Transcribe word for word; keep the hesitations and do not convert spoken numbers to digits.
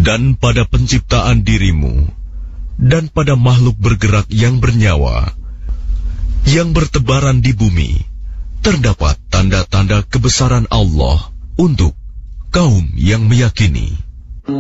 Dan pada penciptaan dirimu, dan pada makhluk bergerak yang bernyawa, yang bertebaran di bumi, terdapat tanda-tanda kebesaran Allah untuk kaum yang meyakini.